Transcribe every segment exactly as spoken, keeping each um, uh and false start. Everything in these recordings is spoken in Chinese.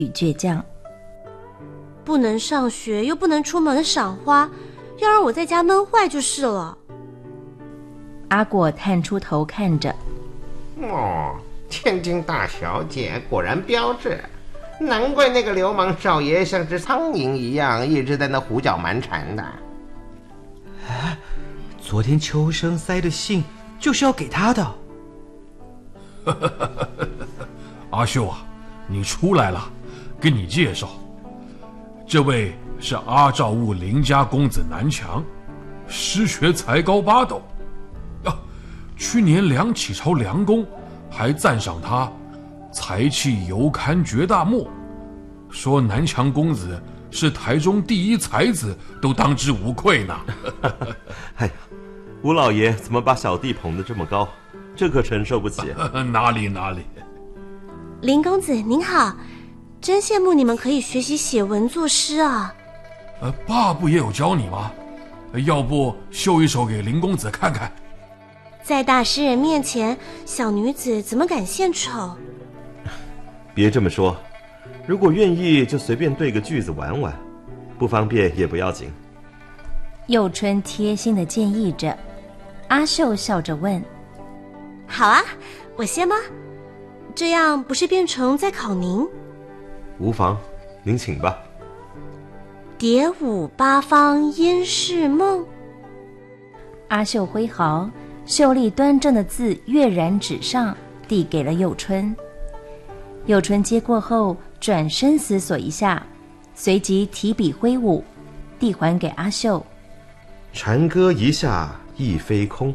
与倔强。 不能上学又不能出门赏花，要让我在家闷坏就是了。 阿果探出头看着， 哦，千金大小姐果然标致，难怪那个流氓少爷像只苍蝇一样一直在那胡搅蛮缠的。 哎，昨天秋生塞的信就是要给他的。 阿秀啊，你出来了，给你介绍，这位是阿赵务邻家公子南强，师学才高八斗。啊，去年梁启超梁公还赞赏他才气尤堪绝大漠，说南强公子是台中第一才子，都当之无愧呢。 哎呀，吴老爷怎么把小弟捧得这么高？这可承受不起。 哪里哪里。 林公子您好，真羡慕你们可以学习写文作诗啊。 呃，爸不也有教你吗？要不秀一首给林公子看看？ 在大诗人面前，小女子怎么敢献丑？ 别这么说，如果愿意就随便对个句子玩玩，不方便也不要紧。 佑春贴心地建议着。阿秀笑着问： 好啊，我先吗？这样不是变成在考您？ 无妨，您请吧。 蝶舞八方烟是梦。 阿秀挥毫，秀丽端正的字跃然纸上，递给了佑春。佑春接过后，转身思索一下，随即提笔挥舞，递还给阿秀。 蝉歌一下亦飞空。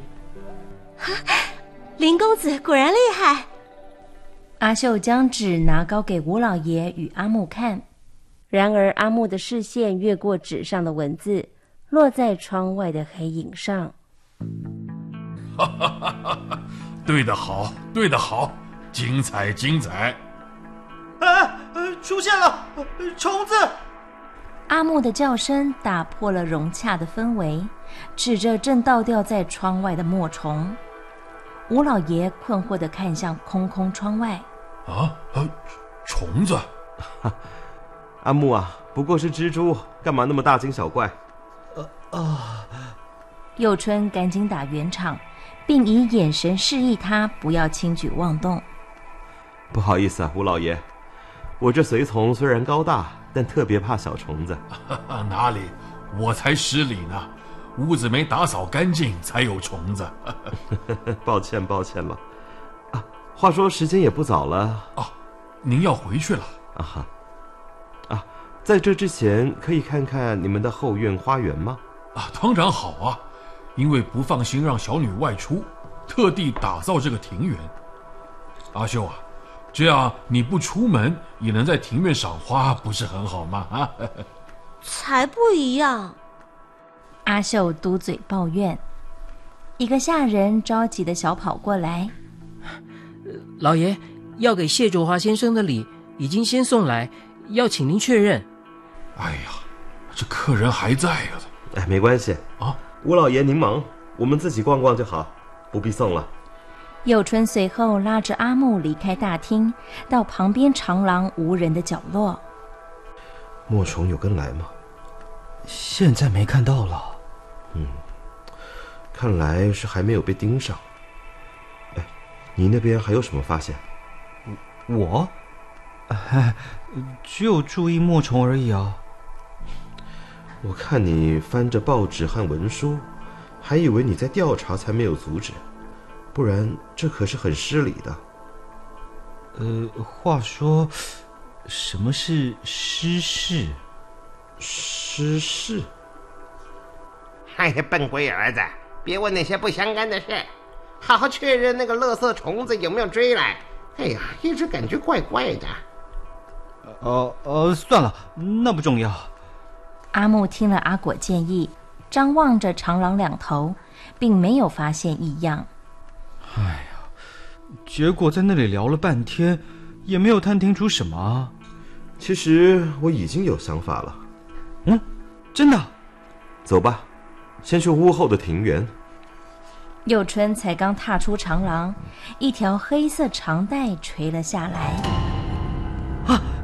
林公子果然厉害。 阿秀将纸拿高给吴老爷与阿木看，然而阿木的视线越过纸上的文字，落在窗外的黑影上。 哈哈哈哈，对得好，对得好，精彩精彩！ 啊，出现了虫子！ 阿木的叫声打破了融洽的氛围，指着正倒吊在窗外的墨虫。吴老爷困惑地看向空空窗外。 啊，呃，虫子？ 阿木啊，不过是蜘蛛，干嘛那么大惊小怪？ 呃啊！ 佑春赶紧打圆场，并以眼神示意他不要轻举妄动。 不好意思啊，吴老爷，我这随从虽然高大，但特别怕小虫子。 哪里，我才失礼呢。屋子没打扫干净才有虫子。 抱歉抱歉了。啊，话说时间也不早了。 哦，您要回去了？ 啊哈。啊，在这之前可以看看你们的后院花园吗？ 啊，当然好啊，因为不放心让小女外出，特地打造这个庭园。阿秀啊，这样你不出门也能在庭院赏花，不是很好吗？啊， 才不一样。 阿秀嘟嘴抱怨。一个下人着急地小跑过来： 老爷，要给谢卓华先生的礼已经先送来，要请您确认。 哎呀，这客人还在呀。 哎，没关系啊， 吴老爷您忙，我们自己逛逛就好，不必送了。 佑春随后拉着阿木离开大厅，到旁边长廊无人的角落。 墨虫有跟来吗？ 现在没看到了。 嗯，看来是还没有被盯上。哎，你那边还有什么发现？ 我？哎，只有注意墨虫而已啊。 我看你翻着报纸和文书，还以为你在调查才没有阻止，不然这可是很失礼的。 呃，话说，什么是失事？ 失事？ 哎呀，笨龟儿子，别问那些不相干的事，好好确认那个垃圾虫子有没有追来。哎呀，一直感觉怪怪的。 呃呃，算了，那不重要。 阿木听了阿果建议，张望着长廊两头，并没有发现异样。 哎呀，结果在那里聊了半天，也没有探听出什么啊。 其实我已经有想法了。 嗯，真的？ 走吧，先去屋后的庭园。 佑春才刚踏出长廊，一条黑色长带垂了下来。 啊，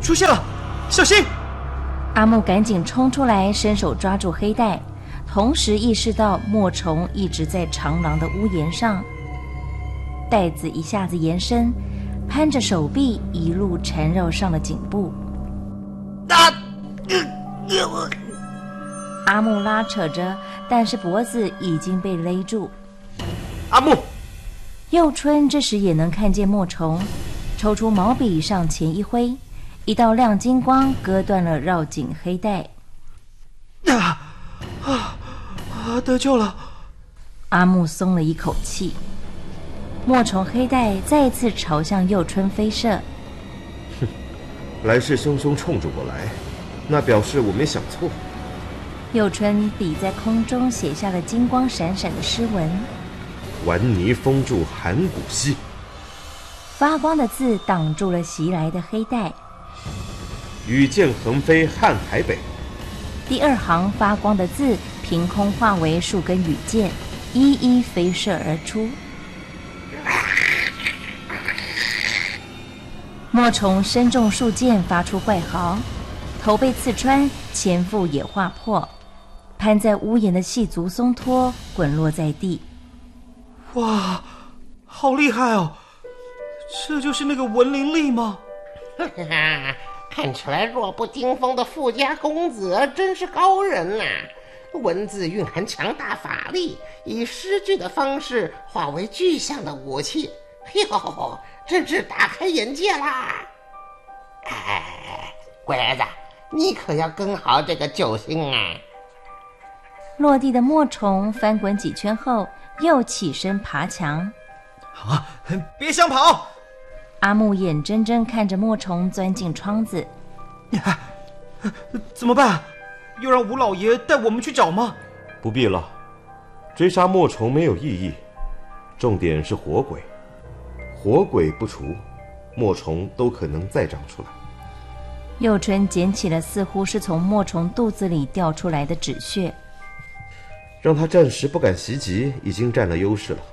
出现了，小心！ 阿木赶紧冲出来，伸手抓住黑带，同时意识到墨虫一直在长廊的屋檐上。带子一下子延伸，攀着手臂一路缠绕上了颈部。 啊！呃呃阿木拉扯着，但是脖子已经被勒住。 阿木， 佑春这时也能看见墨虫，抽出毛笔上前一挥，一道亮金光割断了绕颈黑带。 啊啊啊！得救了！ 阿木松了一口气。墨虫黑带再次朝向佑春飞射。 哼，来势汹汹冲着我来，那表示我没想错。 佑春笔在空中写下了金光闪闪的诗文： 顽泥封住函谷溪。 发光的字挡住了袭来的黑带。 羽箭横飞瀚海北。 第二行发光的字凭空化为数根羽箭，一一飞射而出。墨虫身中数箭，发出怪嚎，头被刺穿，前腹也划破，攀在屋檐的细足松脱，滚落在地。 哇，好厉害哦！这就是那个文灵力吗？ 哈哈，看起来弱不禁风的富家公子真是高人呐、啊！文字蕴含强大法力，以诗句的方式化为具象的武器，哟，真是大开眼界啦！哎，乖子，你可要跟好这个救星啊！ 落地的墨虫翻滚几圈后，又起身爬墙。 啊，别想跑！ 阿木眼睁睁看着墨虫钻进窗子。 啊、怎么办？又让吴老爷带我们去找吗？ 不必了，追杀墨虫没有意义，重点是活鬼。活鬼不除，墨虫都可能再长出来。 佑春捡起了似乎是从墨虫肚子里掉出来的纸屑， 让他暂时不敢袭击，已经占了优势了。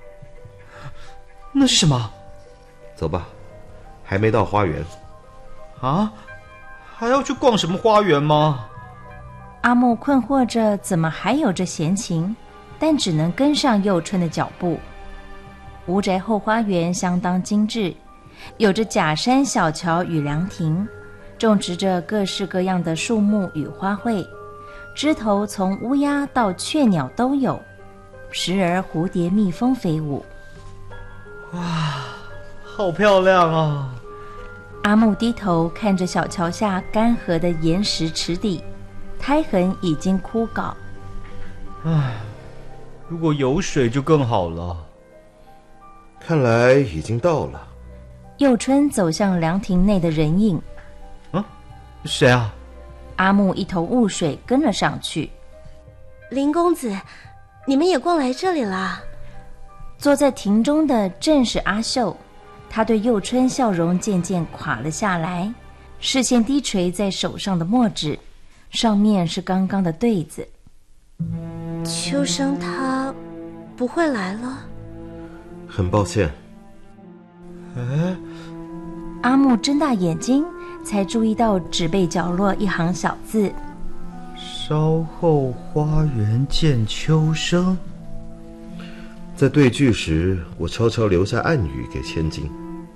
那是什么？ 走吧，还没到花园。 啊？还要去逛什么花园吗？ 阿木困惑着，怎么还有这闲情，但只能跟上佑春的脚步。吴宅后花园相当精致，有着假山小桥与凉亭，种植着各式各样的树木与花卉，枝头从乌鸦到雀鸟都有，时而蝴蝶蜜蜂飞舞。 哇，好漂亮啊！ 阿木低头看着小桥下干涸的岩石池底，苔痕已经枯槁。 唉，如果有水就更好了。 看来已经到了。 佑春走向凉亭内的人影。 啊，谁啊？ 阿木一头雾水跟了上去。 林公子，你们也逛来这里啦？ 坐在亭中的正是阿秀，他对佑春笑容渐渐垮了下来，视线低垂在手上的墨纸，上面是刚刚的对子。 秋生他不会来了？ 很抱歉。 哎， 阿木睁大眼睛，才注意到纸背角落一行小字： 稍后花园见秋生。 在对句时，我悄悄留下暗语给千金。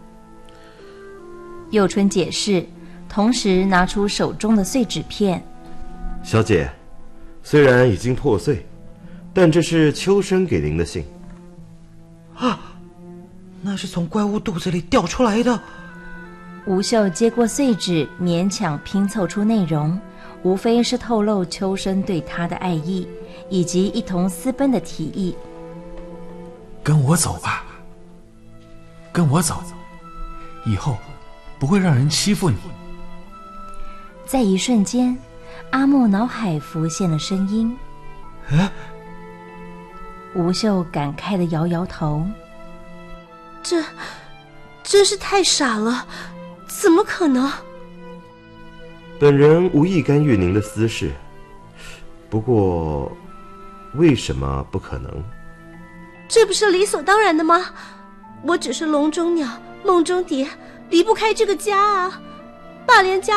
佑春解释，同时拿出手中的碎纸片。 小姐，虽然已经破碎，但这是秋生给您的信。 啊，那是从怪物肚子里掉出来的。 吴秀接过碎纸，勉强拼凑出内容，无非是透露秋生对他的爱意，以及一同私奔的提议。 跟我走吧，跟我走，以后不会让人欺负你。 在一瞬间，阿木脑海浮现了声音。 哎， 吴秀感慨地摇摇头， 这真是太傻了，怎么可能？ 本人无意干预您的私事，不过为什么不可能？ 这不是理所当然的吗？我只是笼中鸟，梦中蝶，离不开这个家啊！ 爸连家